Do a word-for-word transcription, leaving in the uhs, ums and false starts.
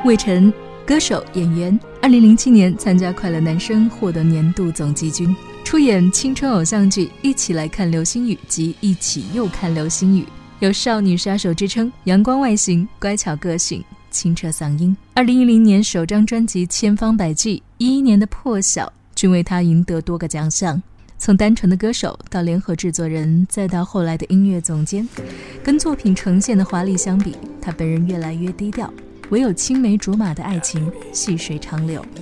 魏晨，歌手、演员，二零零七年参加《快乐男声》获得年度总季军，出演青春偶像剧《一起来看流星雨》及《一起又看流星雨》，有少女杀手之称，阳光外形，乖巧个性，清澈嗓音。二零一零年首张专辑《千方百计》，一一年的《破晓》均为他赢得多个奖项。从单纯的歌手到联合制作人，再到后来的音乐总监，跟作品呈现的华丽相比，他本人越来越低调，唯有青梅竹马的爱情细水长流。